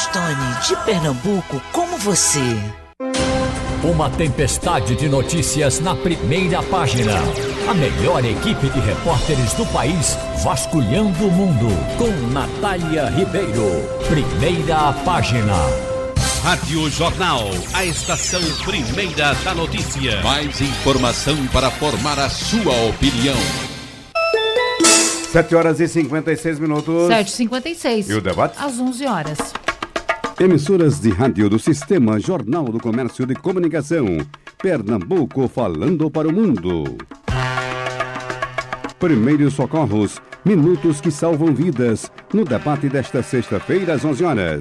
Tony, de Pernambuco, como você. Uma tempestade de notícias na primeira página. A melhor equipe de repórteres do país vasculhando o mundo. Com Natália Ribeiro. Primeira página. Rádio Jornal, a estação primeira da notícia. Mais informação para formar a sua opinião. 7h56. 7h56. E o debate? Às 11h. Emissoras de rádio do Sistema Jornal do Comércio de Comunicação. Pernambuco falando para o mundo. Primeiros socorros, minutos que salvam vidas. No debate desta sexta-feira às 11h.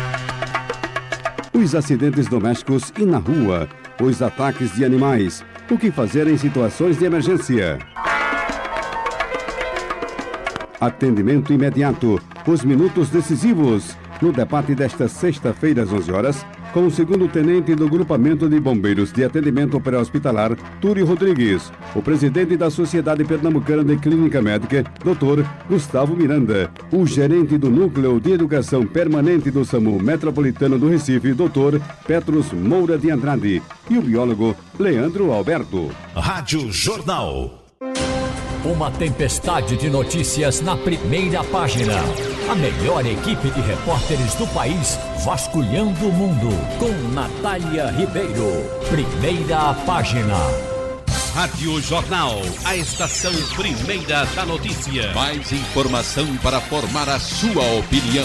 Os acidentes domésticos e na rua. Os ataques de animais. O que fazer em situações de emergência? Atendimento imediato. Os minutos decisivos. No debate desta sexta-feira às 11h, com o segundo-tenente do Grupamento de Bombeiros de Atendimento Pré-Hospitalar, Túlio Rodrigues, o presidente da Sociedade Pernambucana de Clínica Médica, Dr. Gustavo Miranda, o gerente do Núcleo de Educação Permanente do SAMU Metropolitano do Recife, Dr. Petros Moura de Andrade, e o biólogo Leandro Alberto. Rádio Jornal. Uma tempestade de notícias na primeira página. A melhor equipe de repórteres do país vasculhando o mundo. Com Natália Ribeiro. Primeira página. Rádio Jornal, a estação primeira da notícia. Mais informação para formar a sua opinião.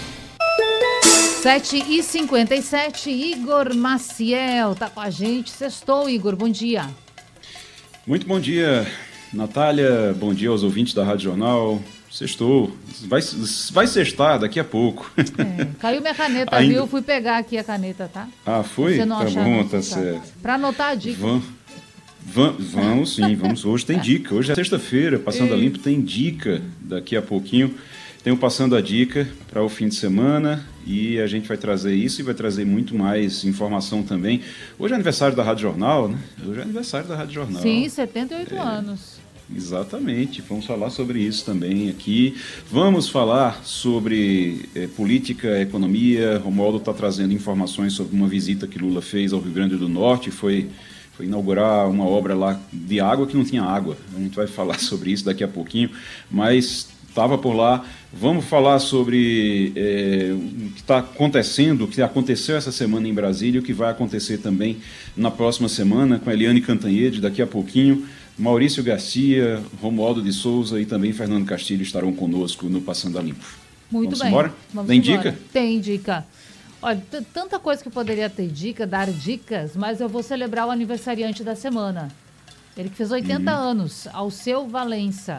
7h57, Igor Maciel tá com a gente. Sextou, Igor, bom dia. Muito bom dia, Natália, bom dia aos ouvintes da Rádio Jornal. Sextou, vai sextar daqui a pouco. Caiu minha caneta, ainda... viu? Fui pegar aqui a caneta, tá? Ah, foi? Você não tá achar, bom, não, tá certo. Pra anotar a dica. Vamos sim, vamos. Hoje tem dica, hoje é sexta-feira, Passando a Limpo tem dica daqui a pouquinho. Tenho Passando a Dica para o fim de semana e a gente vai trazer isso e vai trazer muito mais informação também. Hoje é aniversário da Rádio Jornal, né? Hoje é aniversário da Rádio Jornal. Sim, 78 anos. Exatamente, vamos falar sobre isso também aqui. Vamos falar sobre política, economia. Romualdo está trazendo informações sobre uma visita que Lula fez ao Rio Grande do Norte. Foi inaugurar uma obra lá de água que não tinha água. A gente vai falar sobre isso daqui a pouquinho, mas estava por lá. Vamos falar sobre o que está acontecendo, o que aconteceu essa semana em Brasília, o que vai acontecer também na próxima semana com a Eliane Cantanhede daqui a pouquinho. Maurício Garcia, Romualdo de Souza e também Fernando Castilho estarão conosco no Passando a Limpo. Muito Vamos bem. Embora? Vamos Tem embora. dica? Tem dica. Olha, tanta coisa que poderia ter dica, dar dicas, mas eu vou celebrar o aniversariante da semana. Ele que fez 80 anos, Alceu Valença.